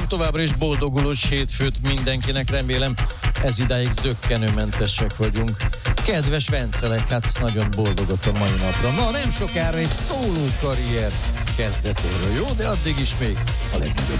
kívánunk továbbra is boldogulós hétfőt mindenkinek, remélem ez idáig zökkenőmentesek vagyunk. Kedves Vencelek, hát nagyon boldogok a mai napra. Na, nem sokára egy szóló karrier kezdetéről, jó? De addig is még a legnagyobb